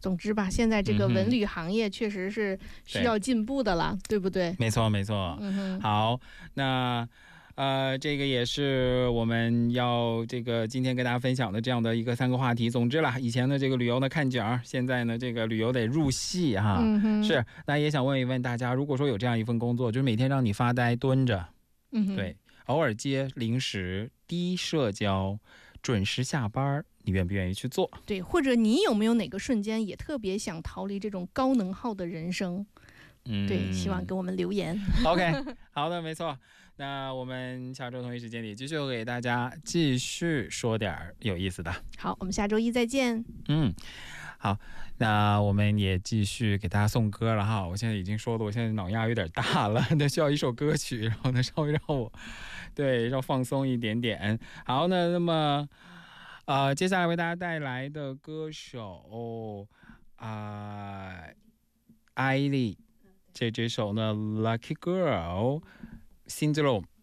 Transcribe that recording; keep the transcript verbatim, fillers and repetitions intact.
总之吧，现在这个文旅行业确实是需要进步的了， 对, 对不对？ 没错没错、嗯、好，那呃，这个也是我们要这个今天跟大家分享的这样的一个三个话题。总之啦，以前的这个旅游的看景，现在呢这个旅游得入戏哈、嗯、是。那也想问一问大家，如果说有这样一份工作，就是每天让你发呆蹲着，嗯，对，偶尔接零食，低社交，准时下班，你愿不愿意去做？ 对，或者你有没有哪个瞬间也特别想逃离这种高能耗的人生？嗯，对，希望给我们留言。 OK， 好的，没错。那我们下周同一时间里继续给大家继续说点有意思的。 好，我们下周一再见。 嗯，好，那我们也继续给大家送歌了哈。我现在已经说的，我现在脑压有点大了，那需要一首歌曲，然后呢稍微让我对要放松一点点。好，那那么呃，接下来为大家带来的歌手啊、呃，艾莉。这这首呢 Lucky Girl Syndrome